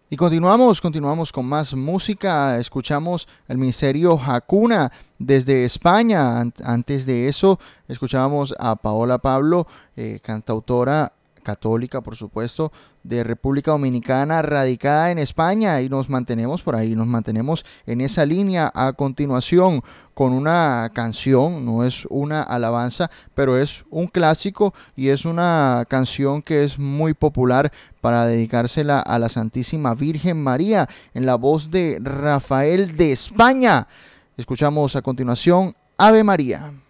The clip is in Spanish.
Y continuamos con más música. Escuchamos el Ministerio Hakuna desde España. Antes de eso, escuchábamos a Paola Pablo, cantautora católica, por supuesto, de República Dominicana, radicada en España, y nos mantenemos por ahí, nos mantenemos en esa línea a continuación con una canción, no es una alabanza, pero es un clásico y es una canción que es muy popular para dedicársela a la Santísima Virgen María en la voz de Rafael de España. Escuchamos a continuación Ave María.